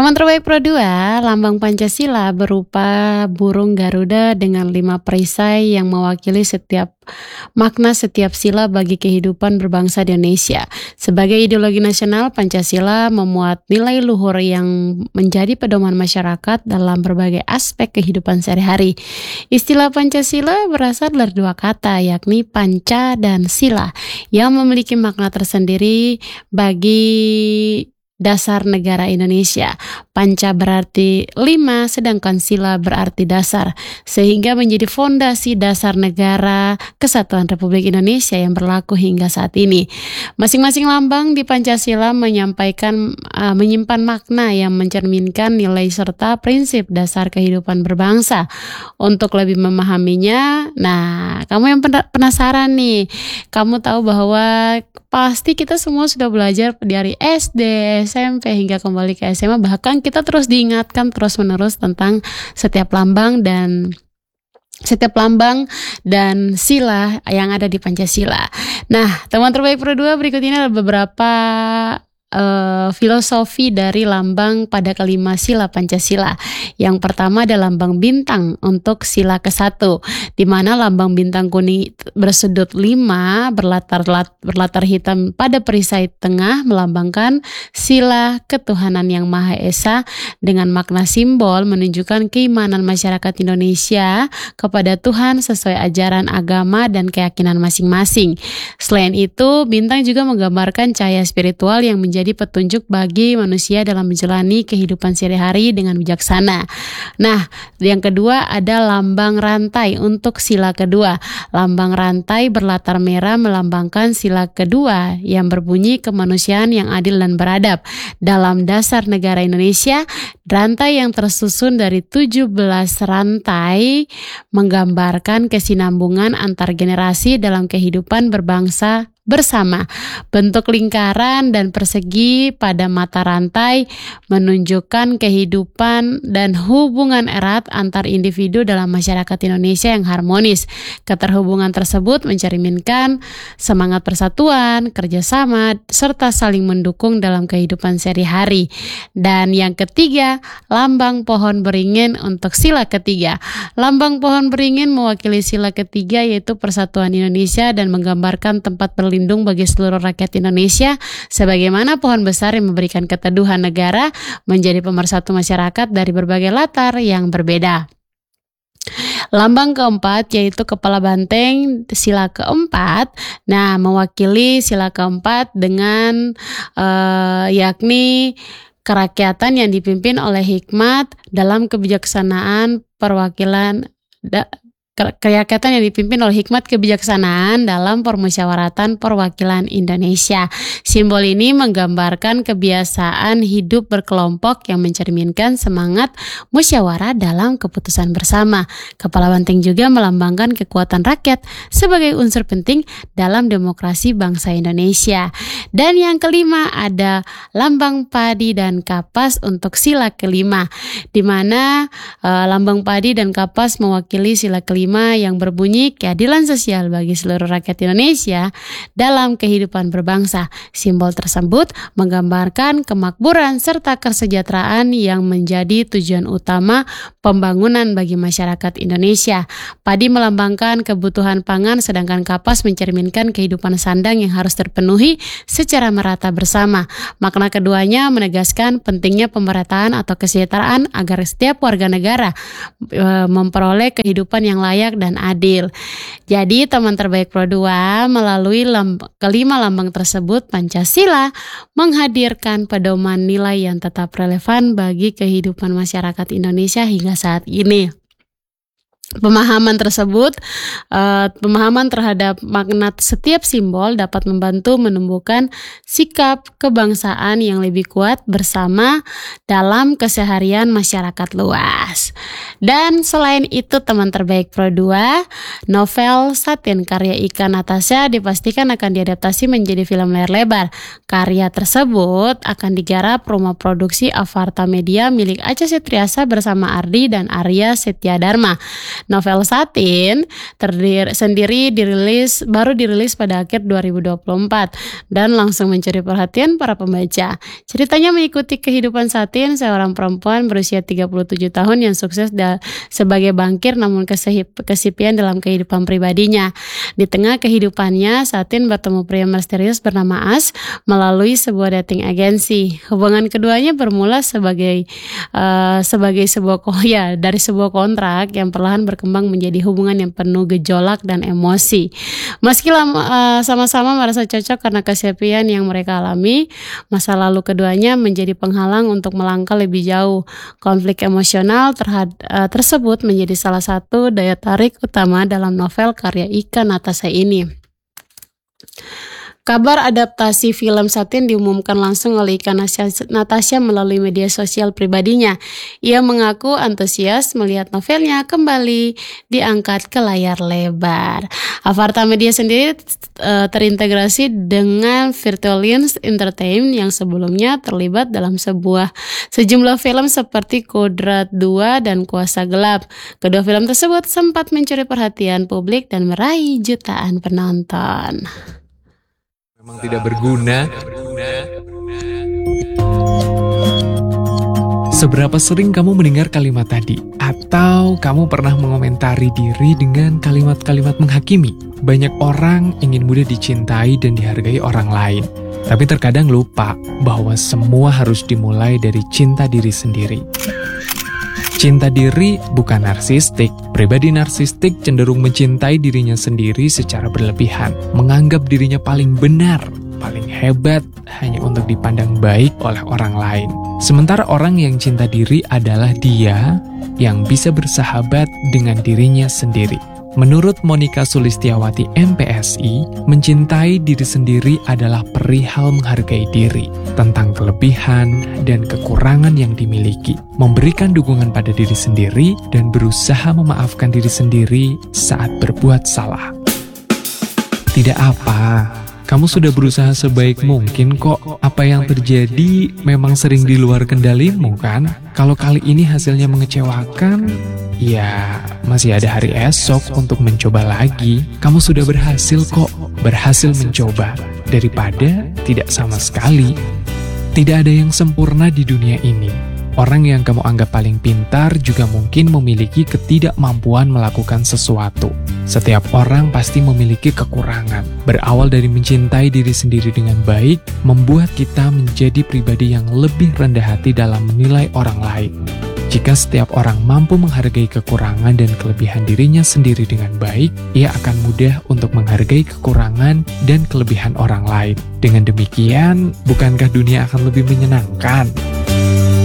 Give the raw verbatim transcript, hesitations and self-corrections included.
Teman terbaik Pro dua, lambang Pancasila berupa burung Garuda dengan lima perisai yang mewakili setiap makna setiap sila bagi kehidupan berbangsa di Indonesia. Sebagai ideologi nasional, Pancasila memuat nilai luhur yang menjadi pedoman masyarakat dalam berbagai aspek kehidupan sehari-hari. Istilah Pancasila berasal dari dua kata, yakni panca dan sila, yang memiliki makna tersendiri bagi dasar negara Indonesia. Panca berarti lima, sedangkan sila berarti dasar, sehingga menjadi fondasi dasar negara Kesatuan Republik Indonesia yang berlaku hingga saat ini. Masing-masing lambang di Pancasila menyampaikan uh, menyimpan makna yang mencerminkan nilai serta prinsip dasar kehidupan berbangsa. Untuk lebih memahaminya, nah kamu yang penasaran nih, kamu tahu bahwa pasti kita semua sudah belajar dari S D, S M P hingga kembali ke S M A, bahkan kita terus diingatkan terus-menerus tentang setiap lambang dan setiap lambang dan sila yang ada di Pancasila. Nah, teman terbaik Pro dua, berikut ini adalah beberapa Uh, filosofi dari lambang pada kelima sila Pancasila. Yang pertama ada lambang bintang untuk sila kesatu, di mana lambang bintang kuning bersudut lima berlatar berlatar hitam pada perisai tengah melambangkan sila ketuhanan yang Maha Esa, dengan makna simbol menunjukkan keimanan masyarakat Indonesia kepada Tuhan sesuai ajaran agama dan keyakinan masing-masing. Selain itu, bintang juga menggambarkan cahaya spiritual yang menjadi jadi petunjuk bagi manusia dalam menjalani kehidupan sehari-hari dengan bijaksana. Nah, yang kedua ada lambang rantai untuk sila kedua. Lambang rantai berlatar merah melambangkan sila kedua yang berbunyi kemanusiaan yang adil dan beradab. Dalam dasar negara Indonesia, rantai yang tersusun dari tujuh belas rantai menggambarkan kesinambungan antar generasi dalam kehidupan berbangsa bersama. Bentuk lingkaran dan persegi pada mata rantai menunjukkan kehidupan dan hubungan erat antar individu dalam masyarakat Indonesia yang harmonis. Keterhubungan tersebut mencerminkan semangat persatuan, kerjasama, serta saling mendukung dalam kehidupan sehari-hari. Dan yang ketiga, lambang pohon beringin untuk sila ketiga. Lambang pohon beringin mewakili sila ketiga, yaitu persatuan Indonesia, dan menggambarkan tempat berlindung lindung bagi seluruh rakyat Indonesia, sebagaimana pohon besar yang memberikan keteduhan negara menjadi pemersatu masyarakat dari berbagai latar yang berbeda. Lambang keempat yaitu kepala banteng sila keempat, nah mewakili sila keempat dengan uh, yakni kerakyatan yang dipimpin oleh hikmat dalam kebijaksanaan perwakilan da, Kerakyatan yang dipimpin oleh hikmat kebijaksanaan dalam permusyawaratan perwakilan Indonesia. Simbol ini menggambarkan kebiasaan hidup berkelompok yang mencerminkan semangat musyawarah dalam keputusan bersama. Kepala banteng juga melambangkan kekuatan rakyat sebagai unsur penting dalam demokrasi bangsa Indonesia. Dan yang kelima ada lambang padi dan kapas untuk sila kelima, di mana e, lambang padi dan kapas mewakili sila kelima yang berbunyi keadilan sosial bagi seluruh rakyat Indonesia dalam kehidupan berbangsa. Simbol tersebut menggambarkan kemakmuran serta kesejahteraan yang menjadi tujuan utama pembangunan bagi masyarakat Indonesia. Padi melambangkan kebutuhan pangan, sedangkan kapas mencerminkan kehidupan sandang yang harus terpenuhi secara merata bersama. Makna keduanya menegaskan pentingnya pemerataan atau kesejahteraan agar setiap warga negara e, memperoleh kehidupan yang layak dan adil. Jadi teman terbaik Pro dua, melalui lamb- kelima lambang tersebut, Pancasila menghadirkan pedoman nilai yang tetap relevan bagi kehidupan masyarakat Indonesia hingga saat ini. Pemahaman tersebut, uh, pemahaman terhadap makna setiap simbol dapat membantu menumbuhkan sikap kebangsaan yang lebih kuat bersama dalam keseharian masyarakat luas. Dan selain itu teman terbaik Pro dua, novel Satin karya Ika Natasha dipastikan akan diadaptasi menjadi film layar lebar. Karya tersebut akan digarap rumah produksi Avarta Media milik Acha Septriasa bersama Ardi dan Arya Setia Dharma. Novel Satin terdiri, sendiri dirilis baru dirilis pada akhir dua ribu dua puluh empat dan langsung mencuri perhatian para pembaca. Ceritanya mengikuti kehidupan Satin, seorang perempuan berusia tiga puluh tujuh tahun yang sukses da- sebagai bankir namun kesehip- kesepian dalam kehidupan pribadinya. Di tengah kehidupannya, Satin bertemu pria misterius bernama As melalui sebuah dating agensi. Hubungan keduanya bermula sebagai uh, sebagai sebuah ko- ya, dari sebuah kontrak yang perlahan berkembang menjadi hubungan yang penuh gejolak dan emosi. Meski lama, uh, sama-sama merasa cocok karena kesepian yang mereka alami, masa lalu keduanya menjadi penghalang untuk melangkah lebih jauh. Konflik emosional terhad- uh, tersebut menjadi salah satu daya tarik utama dalam novel karya Ika Natasha ini. Kabar adaptasi film Satin diumumkan langsung oleh Ika Natasha melalui media sosial pribadinya. Ia mengaku antusias melihat novelnya kembali diangkat ke layar lebar. Avarta Media sendiri uh, terintegrasi dengan Virtualians Entertainment yang sebelumnya terlibat dalam sebuah sejumlah film seperti Kodrat dua dan Kuasa Gelap. Kedua film tersebut sempat mencuri perhatian publik dan meraih jutaan penonton. Memang tidak berguna. Seberapa sering kamu mendengar kalimat tadi? Atau kamu pernah mengomentari diri dengan kalimat-kalimat menghakimi? Banyak orang ingin mudah dicintai dan dihargai orang lain. Tapi terkadang lupa bahwa semua harus dimulai dari cinta diri sendiri. Cinta diri bukan narsistik. Pribadi narsistik cenderung mencintai dirinya sendiri secara berlebihan, menganggap dirinya paling benar, paling hebat hanya untuk dipandang baik oleh orang lain. Sementara orang yang cinta diri adalah dia yang bisa bersahabat dengan dirinya sendiri. Menurut Monica Sulistiawati M P S I, mencintai diri sendiri adalah perihal menghargai diri, tentang kelebihan dan kekurangan yang dimiliki, memberikan dukungan pada diri sendiri, dan berusaha memaafkan diri sendiri saat berbuat salah. Tidak apa, kamu sudah berusaha sebaik mungkin kok. Apa yang terjadi memang sering di luar kendalimu kan? Kalau kali ini hasilnya mengecewakan, ya masih ada hari esok untuk mencoba lagi. Kamu sudah berhasil kok, berhasil mencoba, daripada tidak sama sekali. Tidak ada yang sempurna di dunia ini. Orang yang kamu anggap paling pintar juga mungkin memiliki ketidakmampuan melakukan sesuatu. Setiap orang pasti memiliki kekurangan. Berawal dari mencintai diri sendiri dengan baik, membuat kita menjadi pribadi yang lebih rendah hati dalam menilai orang lain. Jika setiap orang mampu menghargai kekurangan dan kelebihan dirinya sendiri dengan baik, ia akan mudah untuk menghargai kekurangan dan kelebihan orang lain. Dengan demikian, bukankah dunia akan lebih menyenangkan?